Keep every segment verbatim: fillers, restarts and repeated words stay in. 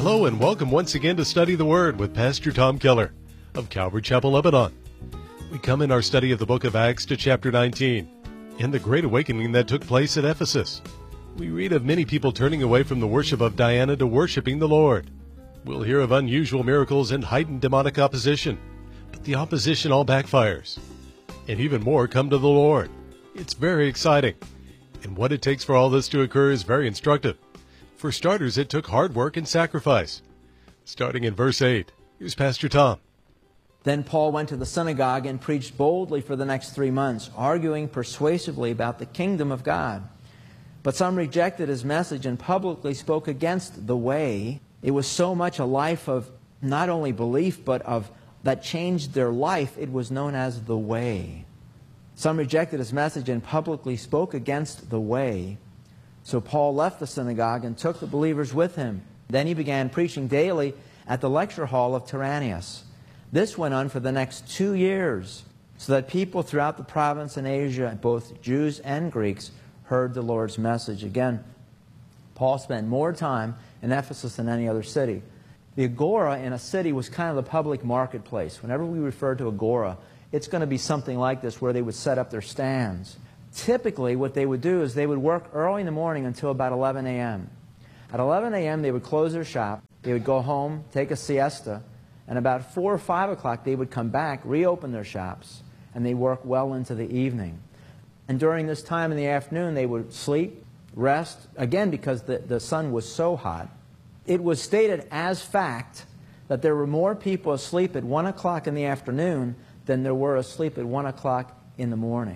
Hello and welcome once again to Study the Word with Pastor Tom Keller of Calvary Chapel, Lebanon. We come in our study of the book of Acts to chapter nineteen, in the great awakening that took place at Ephesus. We read of many people turning away from the worship of Diana to worshiping the Lord. We'll hear of unusual miracles and heightened demonic opposition, but the opposition all backfires. And even more come to the Lord. It's very exciting. And what it takes for all this to occur is very instructive. For starters, it took hard work and sacrifice. Starting in verse eight, here's Pastor Tom. Then Paul went to the synagogue and preached boldly for the next three months, arguing persuasively about the kingdom of God. But some rejected his message and publicly spoke against the way. It was so much a life of not only belief, but of that changed their life. It was known as the way. Some rejected his message and publicly spoke against the way. So Paul left the synagogue and took the believers with him. Then he began preaching daily at the lecture hall of Tyrannus. This went on for the next two years, so that people throughout the province in Asia, both Jews and Greeks, heard the Lord's message. Again, Paul spent more time in Ephesus than any other city. The agora in a city was kind of the public marketplace. Whenever we refer to agora, it's going to be something like this, where they would set up their stands. Typically, what they would do is they would work early in the morning until about eleven a m At eleven a m, they would close their shop, they would go home, take a siesta, and about four or five o'clock, they would come back, reopen their shops, and they work well into the evening. And during this time in the afternoon, they would sleep, rest, again because the, the sun was so hot. It was stated as fact that there were more people asleep at one o'clock in the afternoon than there were asleep at one o'clock in the morning.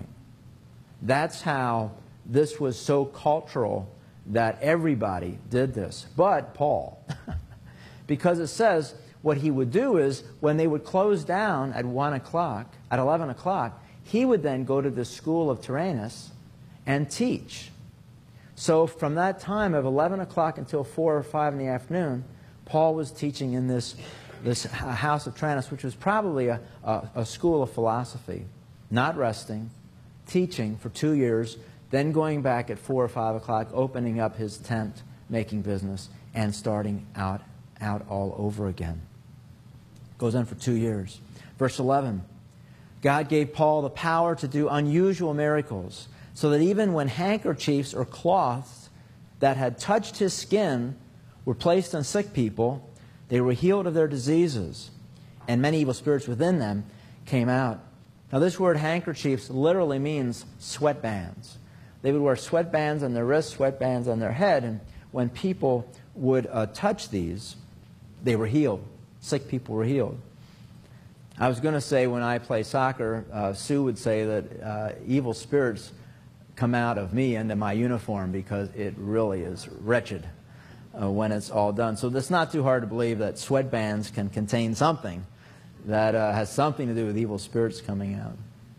That's how this was so cultural that everybody did this. But Paul, because it says what he would do is when they would close down at one o'clock, at eleven o'clock, he would then go to the school of Tyrannus and teach. So from that time of eleven o'clock until four or five in the afternoon, Paul was teaching in this, this house of Tyrannus, which was probably a, a, a school of philosophy, not resting, teaching for two years, then going back at four or five o'clock, opening up his tent, making business, and starting out, out all over again. Goes on for two years. Verse eleven, God gave Paul the power to do unusual miracles, so that even when handkerchiefs or cloths that had touched his skin were placed on sick people, they were healed of their diseases, and many evil spirits within them came out. Now this word handkerchiefs literally means sweatbands. They would wear sweatbands on their wrists, sweatbands on their head, and when people would uh, touch these, they were healed. Sick people were healed. I was going to say when I play soccer, uh, Sue would say that uh, evil spirits come out of me into my uniform because it really is wretched uh, when it's all done. So it's not too hard to believe that sweatbands can contain something that uh, has something to do with evil spirits coming out.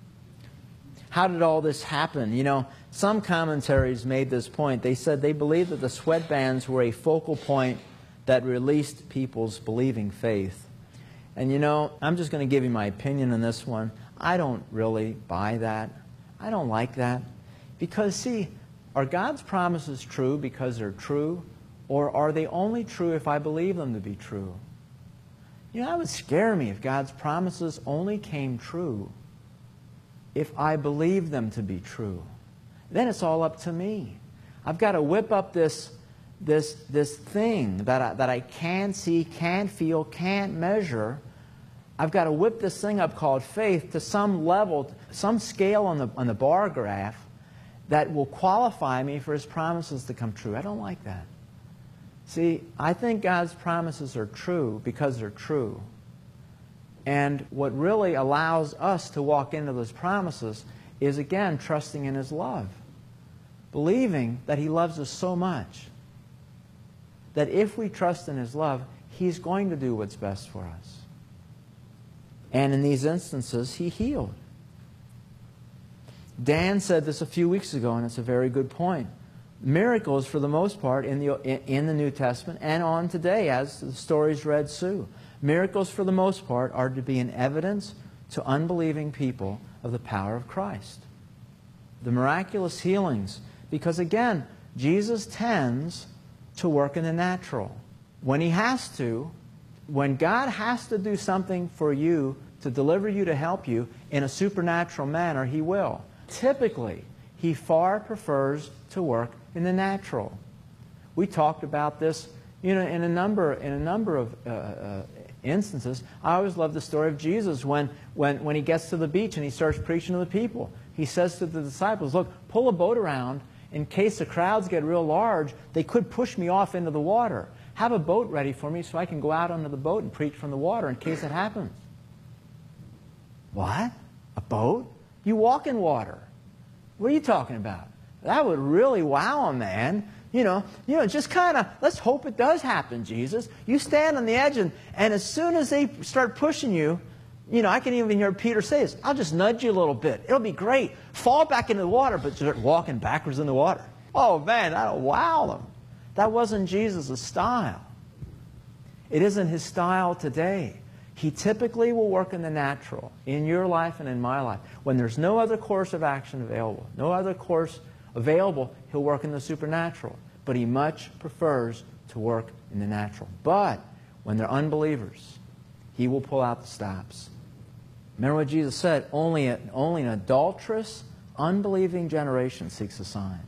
How did all this happen? You know, some commentaries made this point. They said they believed that the sweatbands were a focal point that released people's believing faith. And you know, I'm just going to give you my opinion on this one. I don't really buy that. I don't like that. Because, see, are God's promises true because they're true? Or are they only true if I believe them to be true? You know, that would scare me if God's promises only came true if I believe them to be true. Then it's all up to me. I've got to whip up this, this, this thing that I, that I can't see, can't feel, can't measure. I've got to whip this thing up called faith to some level, some scale on the, on the bar graph that will qualify me for His promises to come true. I don't like that. See, I think God's promises are true because they're true. And what really allows us to walk into those promises is, again, trusting in His love. Believing that He loves us so much that if we trust in His love, He's going to do what's best for us. And in these instances, He healed. Dan said this a few weeks ago, and it's a very good point. Miracles, for the most part, in the, in the New Testament and on today, as the stories read Sue, miracles, for the most part, are to be an evidence to unbelieving people of the power of Christ. The miraculous healings, because again, Jesus tends to work in the natural. when He has to, when God has to do something for you to deliver you, to help you in a supernatural manner, He will. Typically, He far prefers to work in the natural. We talked about this, you know, in a number in a number of uh, uh, instances. I always love the story of Jesus when, when, when He gets to the beach and He starts preaching to the people. He says to the disciples, look, pull a boat around in case the crowds get real large. They could push me off into the water. Have a boat ready for me so I can go out onto the boat and preach from the water in case it happens. What? A boat? You walk in water. What are you talking about? That would really wow a man. You know, you know, just kind of, let's hope it does happen, Jesus. You stand on the edge, and, and as soon as they start pushing you, you know, I can even hear Peter say this, I'll just nudge you a little bit. It'll be great. Fall back into the water, but start walking backwards in the water. Oh, man, that'll wow them. That wasn't Jesus' style. It isn't His style today. He typically will work in the natural, in your life and in my life. When there's no other course of action available, no other course available, He'll work in the supernatural. But He much prefers to work in the natural. But when they're unbelievers, He will pull out the stops. Remember what Jesus said? Only, a, only an adulterous, unbelieving generation seeks a sign.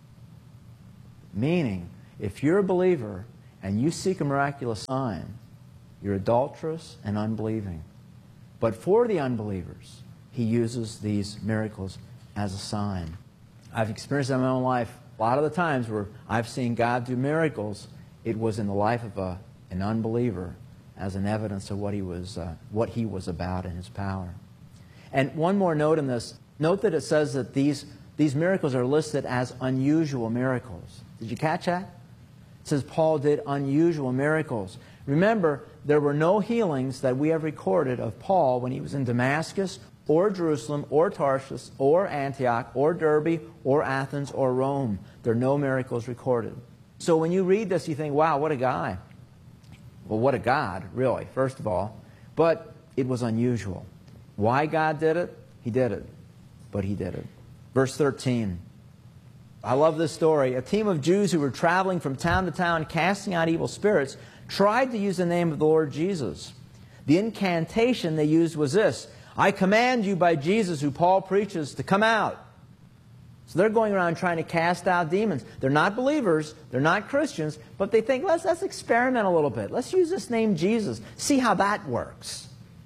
Meaning, if you're a believer and you seek a miraculous sign, you're adulterous and unbelieving. But for the unbelievers, He uses these miracles as a sign. I've experienced that in my own life. A lot of the times where I've seen God do miracles, it was in the life of a, an unbeliever as an evidence of what he was, uh, what he was about in His power. And one more note in this. Note that it says that these, these miracles are listed as unusual miracles. Did you catch that? It says Paul did unusual miracles. Remember, there were no healings that we have recorded of Paul when he was in Damascus or Jerusalem or Tarshish or Antioch or Derbe or Athens or Rome. There are no miracles recorded. So when you read this, you think, wow, what a guy. Well, what a God, really, first of all. But it was unusual. Why God did it? He did it. But He did it. Verse thirteen. I love this story. A team of Jews who were traveling from town to town casting out evil spirits tried to use the name of the Lord Jesus. The incantation they used was this: I command you by Jesus, who Paul preaches, to come out. So they're going around trying to cast out demons. They're not believers, they're not Christians, but they think, let's, let's experiment a little bit. Let's use this name Jesus, see how that works.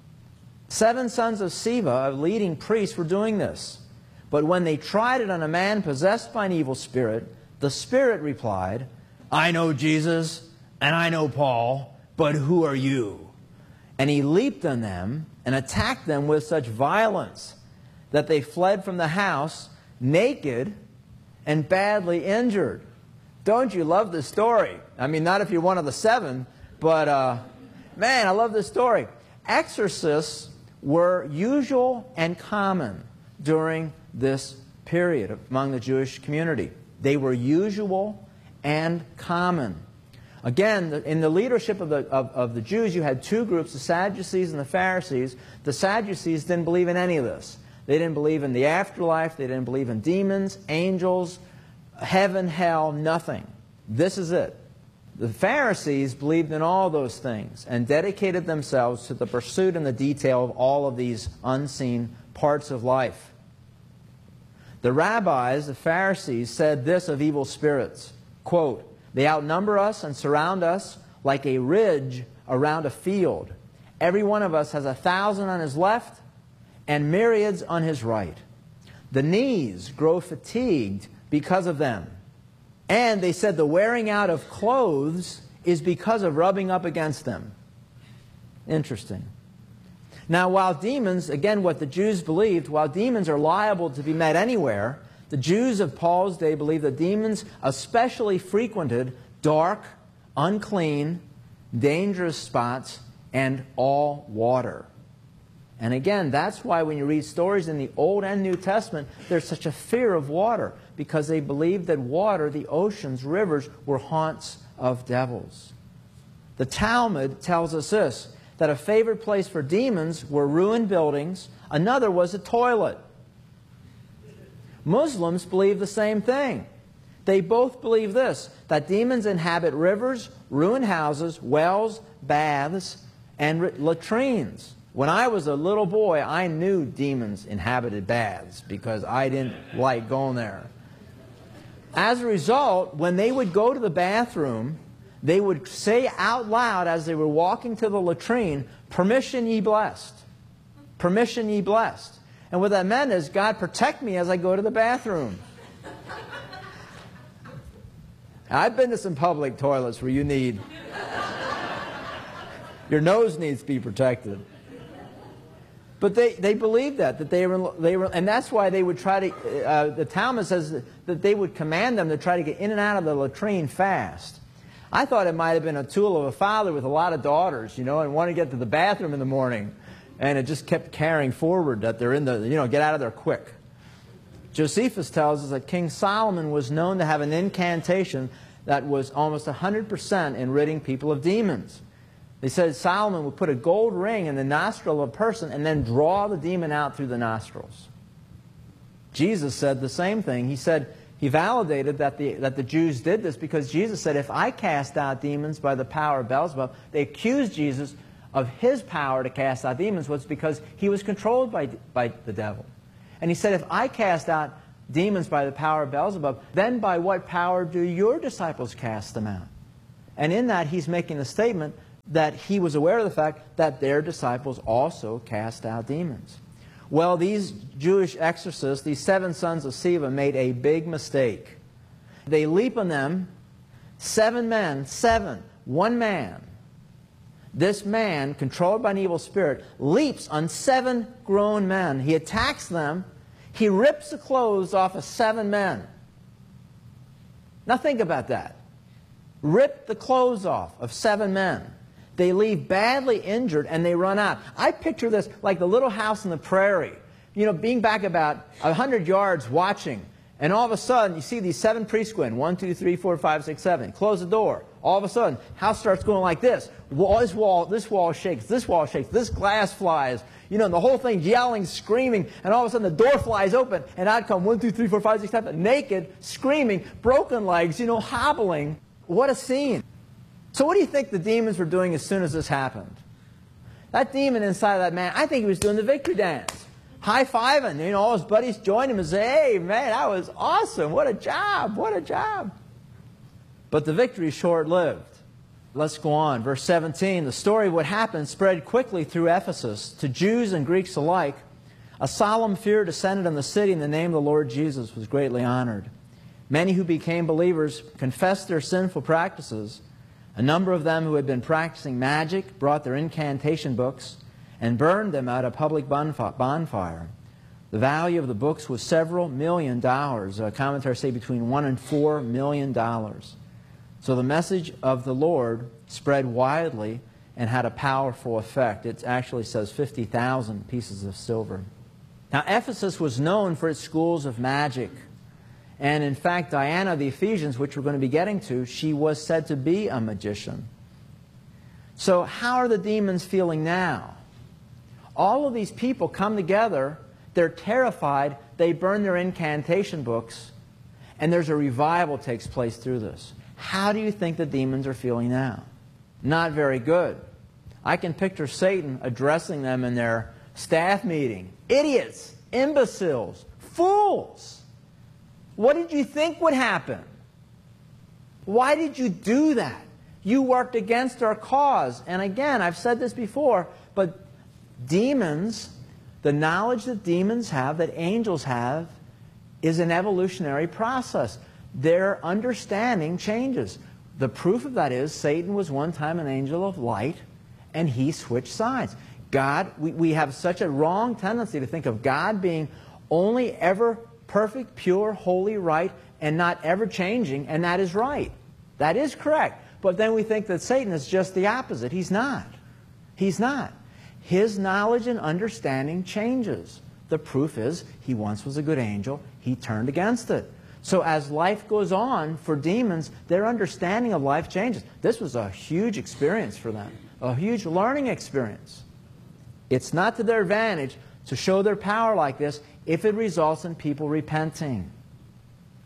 Seven sons of Sceva, a leading priest, were doing this. But when they tried it on a man possessed by an evil spirit, the spirit replied, I know Jesus, and I know Paul, but who are you? And he leaped on them and attacked them with such violence that they fled from the house naked and badly injured. Don't you love this story? I mean, not if you're one of the seven, but uh, man, I love this story. Exorcists were usual and common during this period among the Jewish community. They were usual and common. Again, in the leadership of the, of, of the Jews, you had two groups, the Sadducees and the Pharisees. The Sadducees didn't believe in any of this. They didn't believe in the afterlife. They didn't believe in demons, angels, heaven, hell, nothing. This is it. The Pharisees believed in all those things and dedicated themselves to the pursuit and the detail of all of these unseen parts of life. The rabbis, the Pharisees, said this of evil spirits, quote, they outnumber us and surround us like a ridge around a field. Every one of us has a thousand on his left and myriads on his right. The knees grow fatigued because of them. And they said the wearing out of clothes is because of rubbing up against them. Interesting. Now, while demons, again, what the Jews believed, while demons are liable to be met anywhere, the Jews of Paul's day believed that demons especially frequented dark, unclean, dangerous spots and all water. And again, that's why when you read stories in the Old and New Testament, there's such a fear of water, because they believed that water, the oceans, rivers, were haunts of devils. The Talmud tells us this, that a favorite place for demons were ruined buildings. Another was a toilet. Muslims believe the same thing. They both believe this, that demons inhabit rivers, ruined houses, wells, baths, and latrines. When I was a little boy, I knew demons inhabited baths because I didn't like going there. As a result, when they would go to the bathroom, they would say out loud as they were walking to the latrine, "Permission ye blessed. Permission ye blessed." And what that meant is, God, protect me as I go to the bathroom. I've been to some public toilets where you need, your nose needs to be protected. But they, they believed that, that they were, they were, and that's why they would try to, uh, the Talmud says that they would command them to try to get in and out of the latrine fast. I thought it might have been a tool of a father with a lot of daughters, you know, and wanted to get to the bathroom in the morning. And it just kept carrying forward that they're in the, you know, get out of there quick. Josephus tells us that King Solomon was known to have an incantation that was almost one hundred percent in ridding people of demons. They said Solomon would put a gold ring in the nostril of a person and then draw the demon out through the nostrils. Jesus said the same thing. He said, he validated that the, that the Jews did this because Jesus said, if I cast out demons by the power of Beelzebub, they accused Jesus of his power to cast out demons was because he was controlled by, by the devil. And he said, if I cast out demons by the power of Beelzebub, then by what power do your disciples cast them out? And in that, he's making the statement that he was aware of the fact that their disciples also cast out demons. Well, these Jewish exorcists, these seven sons of Sceva, made a big mistake. They leap on them, seven men, seven, one man. This man, controlled by an evil spirit, leaps on seven grown men. He attacks them. He rips the clothes off of seven men. Now think about that. Rip the clothes off of seven men. They leave badly injured and they run out. I picture this like the little house on the prairie. You know, being back about a hundred yards watching. And all of a sudden, you see these seven priests go in. One, two, three, four, five, six, seven. Close the door. All of a sudden, house starts going like this. Wall, this wall, this wall shakes. This wall shakes. This glass flies. You know, and the whole thing yelling, screaming. And all of a sudden, the door flies open. And out come one, two, three, four, five, six, seven. Naked, screaming, broken legs, you know, hobbling. What a scene. So what do you think the demons were doing as soon as this happened? That demon inside of that man, I think he was doing the victory dance. High-fiving, you know, all his buddies joined him and say, hey, man, that was awesome. What a job. What a job. But the victory is short-lived. Let's go on. Verse seventeen, the story of what happened spread quickly through Ephesus to Jews and Greeks alike. A solemn fear descended on the city, and the name of the Lord Jesus was greatly honored. Many who became believers confessed their sinful practices. A number of them who had been practicing magic brought their incantation books and burned them at a public bonfire. The value of the books was several million dollars. Uh, commentators say between one and four million dollars. So the message of the Lord spread widely and had a powerful effect. It actually says fifty thousand pieces of silver. Now Ephesus was known for its schools of magic. And in fact, Diana of the Ephesians, which we're going to be getting to, she was said to be a magician. So how are the demons feeling now? All of these people come together, they're terrified, they burn their incantation books, and there's a revival takes place through this. How do you think the demons are feeling now? Not very good. I can picture Satan addressing them in their staff meeting. Idiots, imbeciles, fools. What did you think would happen? Why did you do that? You worked against our cause. And again, I've said this before, but demons, the knowledge that demons have, that angels have, is an evolutionary process. Their understanding changes. The proof of that is Satan was one time an angel of light, and he switched sides. God, we, we have such a wrong tendency to think of God being only ever perfect, pure, holy, right, and not ever changing, and that is right. That is correct. But then we think that Satan is just the opposite. He's not. He's not. His knowledge and understanding changes. The proof is he once was a good angel. He turned against it. So as life goes on for demons, their understanding of life changes. This was a huge experience for them, a huge learning experience. It's not to their advantage to show their power like this if it results in people repenting.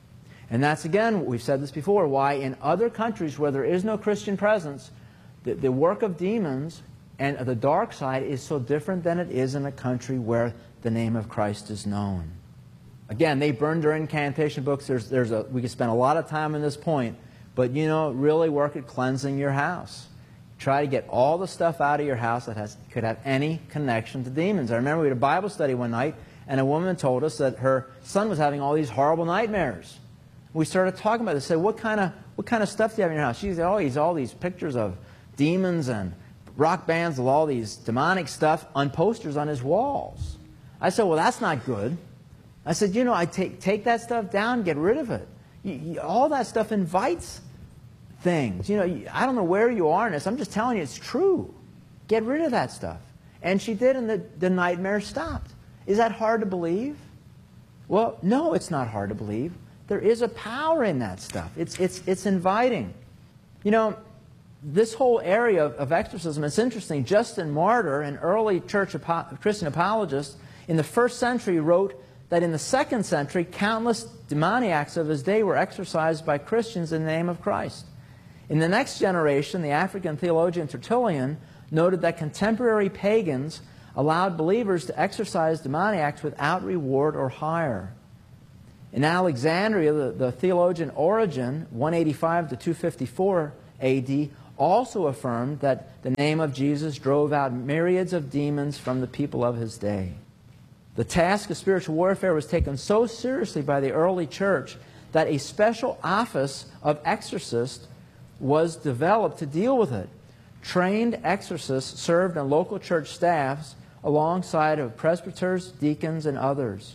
And that's, again, we've said this before, why in other countries where there is no Christian presence, the, the work of demons and the dark side is so different than it is in a country where the name of Christ is known. Again, they burned their incantation books. There's, there's a, we could spend a lot of time on this point, but, you know, really work at cleansing your house. Try to get all the stuff out of your house that has, could have any connection to demons. I remember we had a Bible study one night, and a woman told us that her son was having all these horrible nightmares. We started talking about this. Said, what kind of what kind of stuff do you have in your house? She said, oh, he's all these pictures of demons and rock bands with all these demonic stuff on posters on his walls. I said, well, that's not good. I said, you know, I take take that stuff down, get rid of it. You, you, all that stuff invites things. You know, you, I don't know where you are in this. I'm just telling you, it's true. Get rid of that stuff. And she did, and the, the nightmare stopped. Is that hard to believe? Well, no, it's not hard to believe. There is a power in that stuff. It's, it's, it's inviting. You know, this whole area of, of exorcism, it's interesting. Justin Martyr, an early church apo Christian apologist, in the first century wrote that in the second century, countless demoniacs of his day were exorcised by Christians in the name of Christ. In the next generation, the African theologian Tertullian noted that contemporary pagans allowed believers to exorcise demoniacs without reward or hire. In Alexandria, the, the theologian Origen, one eighty-five to two fifty-four A D, also affirmed that the name of Jesus drove out myriads of demons from the people of his day. The task of spiritual warfare was taken so seriously by the early church that a special office of exorcist was developed to deal with it. Trained exorcists served on local church staffs alongside of presbyters, deacons, and others.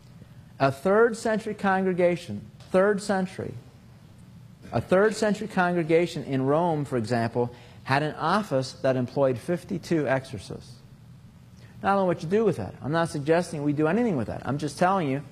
A third century congregation, third century, a third century congregation in Rome, for example, had an office that employed fifty-two exorcists. Now, I don't know what you do with that. I'm not suggesting we do anything with that. I'm just telling you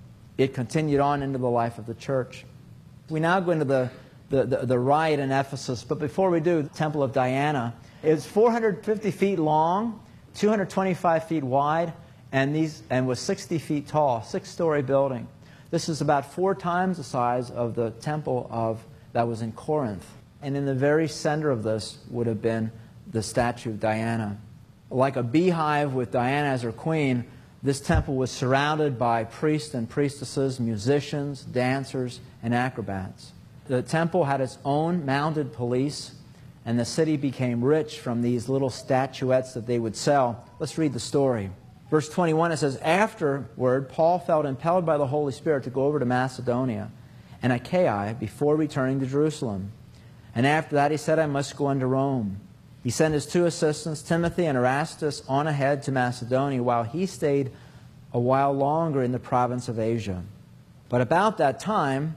it continued on into the life of the church. We now go into the, the, the, the riot in Ephesus, but before we do, the Temple of Diana is four hundred fifty feet long, two hundred twenty-five feet wide, and these and was sixty feet tall, six-story building. This is about four times the size of the temple of that was in Corinth. And in the very center of this would have been the statue of Diana. Like a beehive with Diana as her queen, this temple was surrounded by priests and priestesses, musicians, dancers, and acrobats. The temple had its own mounted police, and the city became rich from these little statuettes that they would sell. Let's read the story. Verse twenty-one, it says, afterward, Paul felt impelled by the Holy Spirit to go over to Macedonia and Achaia before returning to Jerusalem. And after that, he said, I must go on to Rome. He sent his two assistants, Timothy and Erastus, on ahead to Macedonia, while he stayed a while longer in the province of Asia. But about that time,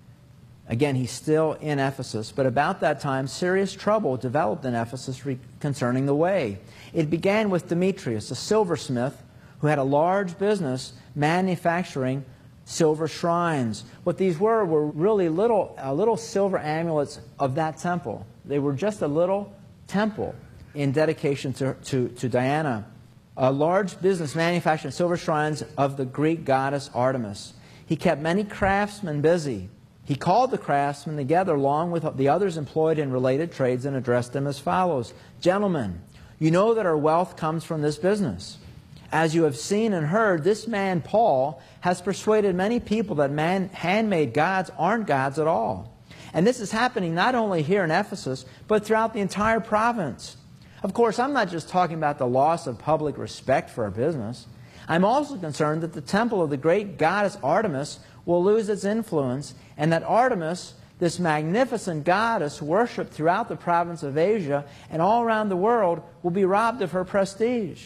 again, he's still in Ephesus, but about that time, serious trouble developed in Ephesus concerning the way. It began with Demetrius, a silversmith, who had a large business manufacturing silver shrines. What these were were really little, uh, little silver amulets of that temple. They were just a little temple in dedication to, to, to Diana. A large business manufacturing silver shrines of the Greek goddess Artemis. He kept many craftsmen busy. He called the craftsmen together along with the others employed in related trades and addressed them as follows. Gentlemen, you know that our wealth comes from this business. As you have seen and heard, this man Paul has persuaded many people that man, handmade gods aren't gods at all. And this is happening not only here in Ephesus, but throughout the entire province. Of course, I'm not just talking about the loss of public respect for our business. I'm also concerned that the temple of the great goddess Artemis will lose its influence, and that Artemis, this magnificent goddess worshipped throughout the province of Asia and all around the world, will be robbed of her prestige.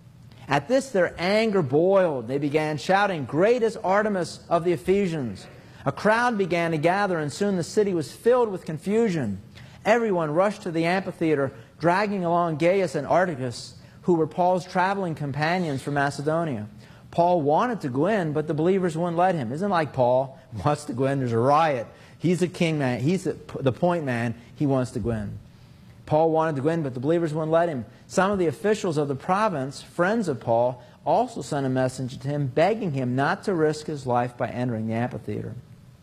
At this, their anger boiled. They began shouting, "Great is Artemis of the Ephesians!" A crowd began to gather, and soon the city was filled with confusion. Everyone rushed to the amphitheater, dragging along Gaius and Articus, who were Paul's traveling companions from Macedonia. Paul wanted to go in, but the believers wouldn't let him. Isn't it like Paul wants to go in? There's a riot. He's a king man. He's the point man. He wants to go in. Paul wanted to go in, but the believers wouldn't let him. Some of the officials of the province, friends of Paul, also sent a message to him begging him not to risk his life by entering the amphitheater.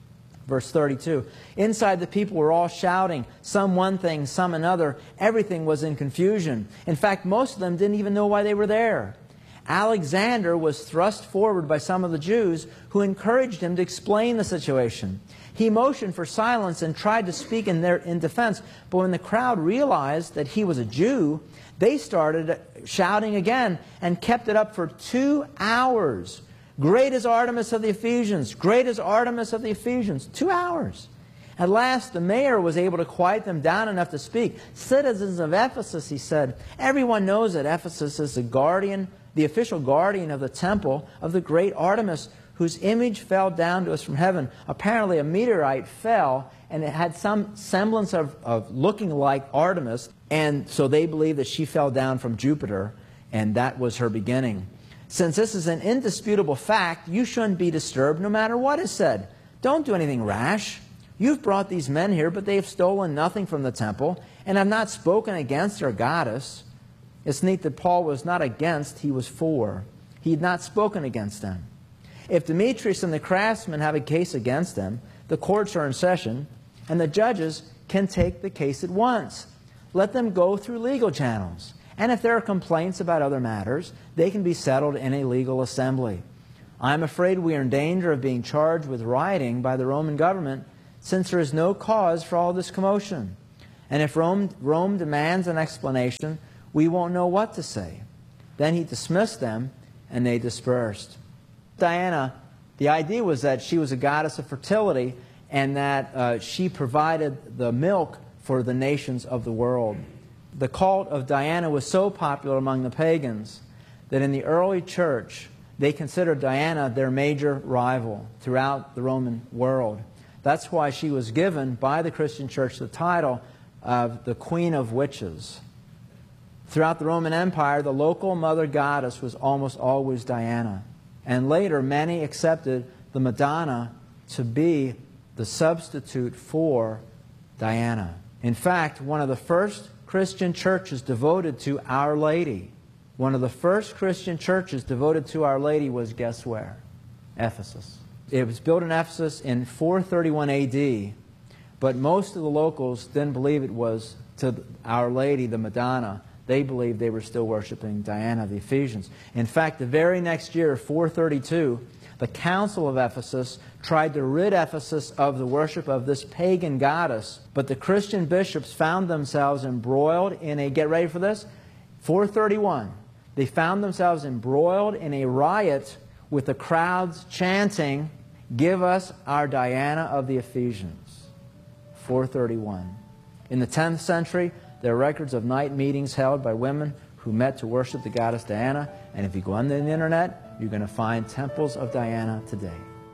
Verse thirty-two, inside the people were all shouting, some one thing, some another. Everything was in confusion. In fact, most of them didn't even know why they were there. Alexander was thrust forward by some of the Jews who encouraged him to explain the situation. He motioned for silence and tried to speak in their in defense, but when the crowd realized that he was a Jew, they started shouting again and kept it up for two hours. Great is Artemis of the Ephesians! Great is Artemis of the Ephesians! Two hours. At last, the mayor was able to quiet them down enough to speak. Citizens of Ephesus, he said, everyone knows that Ephesus is the guardian, the official guardian of the temple of the great Artemis, whose image fell down to us from heaven. Apparently, a meteorite fell, and it had some semblance of, of looking like Artemis, and so they believe that she fell down from Jupiter, and that was her beginning. Since this is an indisputable fact, you shouldn't be disturbed no matter what is said. Don't do anything rash. You've brought these men here, but they have stolen nothing from the temple, and have not spoken against their goddess. It's neat that Paul was not against, he was for. He had not spoken against them. If Demetrius and the craftsmen have a case against them, the courts are in session, and the judges can take the case at once. Let them go through legal channels. And if there are complaints about other matters, they can be settled in a legal assembly. I am afraid we are in danger of being charged with rioting by the Roman government, since there is no cause for all this commotion. And if Rome, Rome demands an explanation, we won't know what to say. Then he dismissed them, and they dispersed. Diana, the idea was that she was a goddess of fertility, and that uh, she provided the milk for the nations of the world. The cult of Diana was so popular among the pagans that in the early church, they considered Diana their major rival throughout the Roman world. That's why she was given by the Christian church the title of the Queen of Witches. Throughout the Roman Empire, the local mother goddess was almost always Diana. And later, many accepted the Madonna to be the substitute for Diana. In fact, one of the first Christian churches devoted to Our Lady, one of the first Christian churches devoted to Our Lady was, guess where? Ephesus. It was built in Ephesus in four thirty-one A D, but most of the locals didn't believe it was to Our Lady, the Madonna. They believed they were still worshiping Diana of the Ephesians. In fact, the very next year, four thirty-two, the Council of Ephesus tried to rid Ephesus of the worship of this pagan goddess, but the Christian bishops found themselves embroiled in a, get ready for this, four thirty-one. They found themselves embroiled in a riot with the crowds chanting, "Give us our Diana of the Ephesians." four thirty-one. In the tenth century, there are records of night meetings held by women who met to worship the goddess Diana, and if you go on the internet, you're going to find temples of Diana today.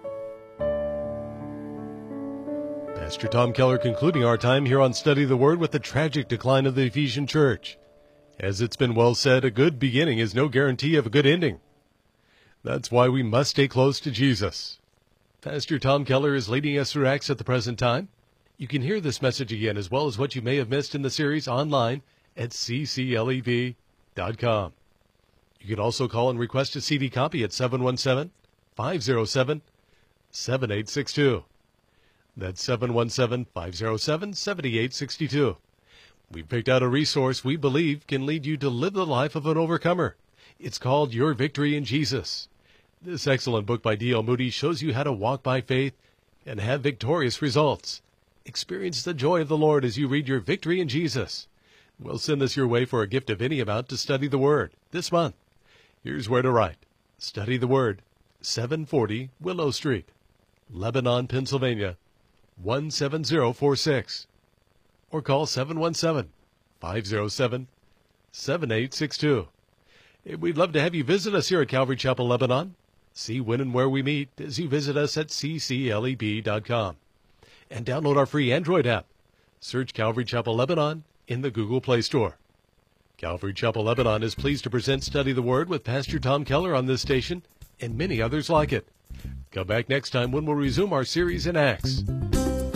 Pastor Tom Keller concluding our time here on Study the Word with the tragic decline of the Ephesian church. As it's been well said, a good beginning is no guarantee of a good ending. That's why we must stay close to Jesus. Pastor Tom Keller is leading us through Acts at the present time. You can hear this message again as well as what you may have missed in the series online at c c l e b dot com. You can also call and request a C D copy at seven one seven, five zero seven, seven eight six two. That's seven one seven, five zero seven, seven eight six two. We've picked out a resource we believe can lead you to live the life of an overcomer. It's called Your Victory in Jesus. This excellent book by D L Moody shows you how to walk by faith and have victorious results. Experience the joy of the Lord as you read Your Victory in Jesus. We'll send this your way for a gift of any amount to study the Word this month. Here's where to write. Study the Word, seven forty Willow Street, Lebanon, Pennsylvania, one seven zero four six. Or call seven one seven, five zero seven, seven eight six two. We'd love to have you visit us here at Calvary Chapel, Lebanon. See when and where we meet as you visit us at c c l e b dot com. And download our free Android app. Search Calvary Chapel, Lebanon in the Google Play Store. Calvary Chapel, Lebanon is pleased to present Study the Word with Pastor Tom Keller on this station and many others like it. Come back next time when we'll resume our series in Acts.